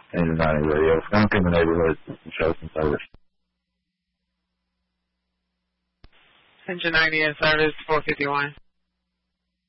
Engine 90 radio. Skunk in the neighborhood. Show some service. Engine 90 in service, 451.